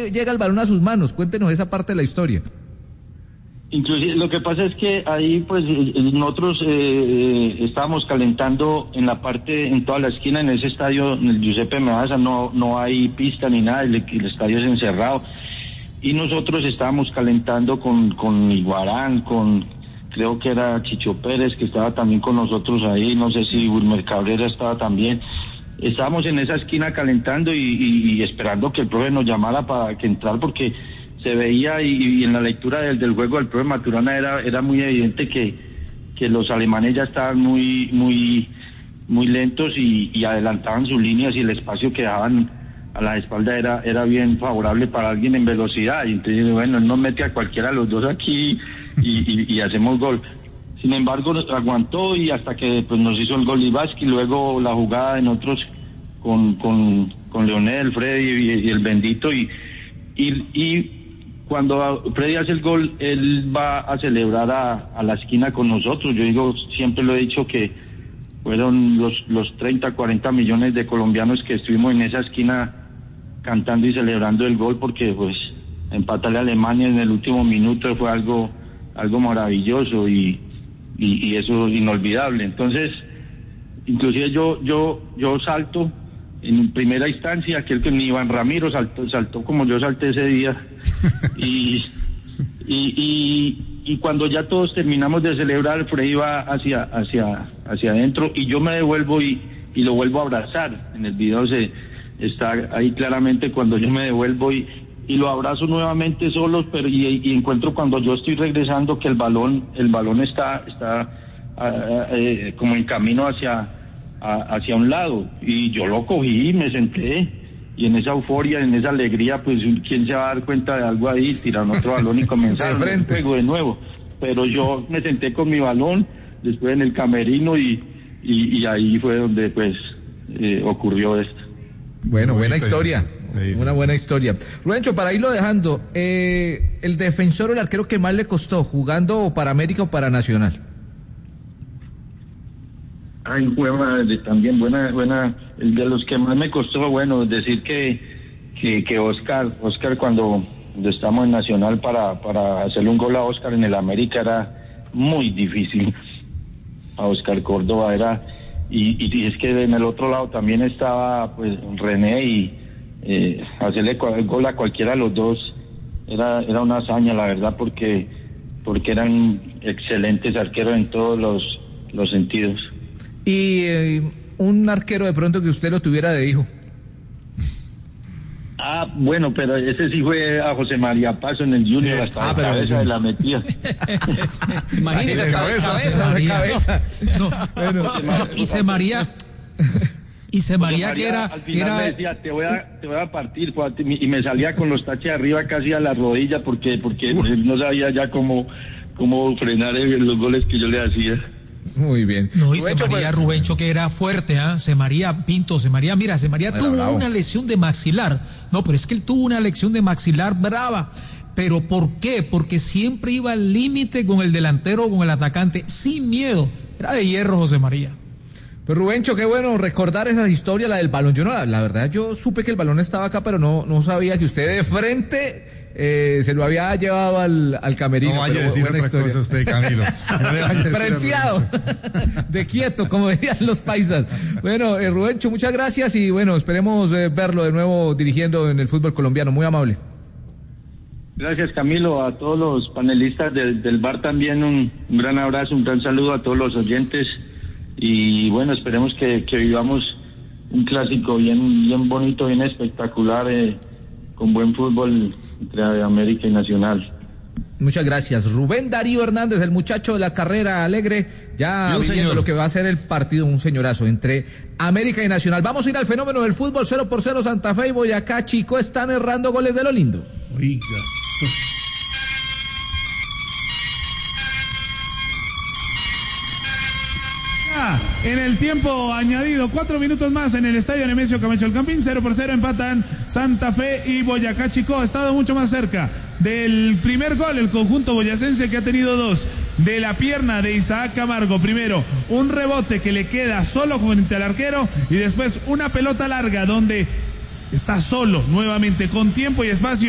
llega el balón a sus manos? Cuéntenos esa parte de la historia. Inclusive lo que pasa es que ahí pues nosotros estábamos calentando en toda la esquina, en ese estadio, en el Giuseppe Meazza, no hay pista ni nada, el estadio es encerrado, y nosotros estábamos calentando con Iguarán, creo que era Chicho Pérez, que estaba también con nosotros ahí, no sé si Wilmer Cabrera estaba también. Estábamos en esa esquina calentando y esperando que el profe nos llamara para que entrar, porque se veía y en la lectura del juego del profe Maturana era muy evidente que los alemanes ya estaban muy lentos y adelantaban sus líneas, y el espacio que dejaban a la espalda era bien favorable para alguien en velocidad. Y entonces, bueno, él nos mete a cualquiera de los dos aquí y hacemos gol. Sin embargo, nos aguantó, y hasta que pues nos hizo el gol Ibaski, luego la jugada de nosotros con Leonel, Freddy y el Bendito, y cuando Freddy hace el gol, él va a celebrar a la esquina con nosotros. Yo digo, siempre lo he dicho, que fueron los 30, 40 millones de colombianos que estuvimos en esa esquina cantando y celebrando el gol, porque pues empatarle a Alemania en el último minuto fue algo maravilloso y eso es inolvidable. Entonces, inclusive yo salto en primera instancia, aquel que ni Iván Ramiro saltó como yo salté ese día, y cuando ya todos terminamos de celebrar, Freddy va hacia adentro, y yo me devuelvo y lo vuelvo a abrazar. En el video está ahí claramente cuando yo me devuelvo y lo abrazo nuevamente solos, pero y encuentro cuando yo estoy regresando que el balón está como en camino hacia un lado, y yo lo cogí y me senté, y en esa euforia, en esa alegría, pues quién se va a dar cuenta de algo ahí, tiran otro balón y comenzaron el juego de nuevo. Pero yo me senté con mi balón después en el camerino y ahí fue donde pues ocurrió esto. Bueno, buena historia. Una buena historia. Rubencho, para irlo dejando, el defensor o el arquero que más le costó, jugando para América o para Nacional. Ay, también buena, el de los que más me costó, bueno, decir que Oscar cuando estamos en Nacional para hacerle un gol a Oscar en el América era muy difícil. A Oscar Córdoba era, y es que en el otro lado también estaba pues René, y hacerle el gol a cualquiera de los dos era una hazaña, la verdad, porque eran excelentes arqueros en todos los sentidos. Y un arquero de pronto que usted lo tuviera de hijo. Bueno, pero ese sí fue a José María Paso en el Junior, hasta la cabeza de la metida. Imagínese, cabeza. No. Bueno. Y se María que era, al final me decía, te voy a partir, y me salía con los taches arriba casi a la rodilla, porque él no sabía ya cómo frenar los goles que yo le hacía. Muy bien. No, y Rubencho, Rubencho, que era fuerte, Se María Pinto, Se María tuvo bravo. Una lesión de maxilar. No, pero es que él tuvo una lesión de maxilar brava. ¿Pero por qué? Porque siempre iba al límite con el delantero o con el atacante, sin miedo. Era de hierro José María. Pues Rubencho, qué bueno recordar esa historia, la del balón. Yo la verdad, yo supe que el balón estaba acá, pero no sabía que usted de frente se lo había llevado al camerino. No vaya a decir otra cosa usted, Camilo. Frenteado, de quieto, como dirían los paisas. Bueno, Rubencho, muchas gracias, y bueno, esperemos verlo de nuevo dirigiendo en el fútbol colombiano. Muy amable. Gracias, Camilo. A todos los panelistas del bar también un gran abrazo, un gran saludo a todos los oyentes. Y bueno, esperemos que vivamos un clásico bien bonito, bien espectacular, con buen fútbol entre América y Nacional. Muchas gracias. Rubén Darío Hernández, el muchacho de la carrera alegre, ya viendo lo que va a ser el partido, un señorazo entre América y Nacional. Vamos a ir al fenómeno del fútbol. 0-0 Santa Fe y Boyacá Chico están errando goles de lo lindo. Oiga. En el tiempo añadido, 4 minutos más en el estadio Nemesio Camacho El Campín, 0-0 empatan Santa Fe y Boyacá Chico. Ha estado mucho más cerca del primer gol el conjunto boyacense, que ha tenido 2 de la pierna de Isaac Camargo. Primero, un rebote que le queda solo frente al arquero, y después una pelota larga donde está solo nuevamente, con tiempo y espacio.